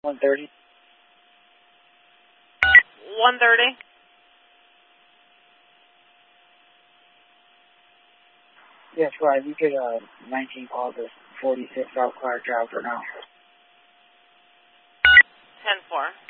130. 130. Yes, right. You could 19 call the 46 South Clark Drive for now. 10-4.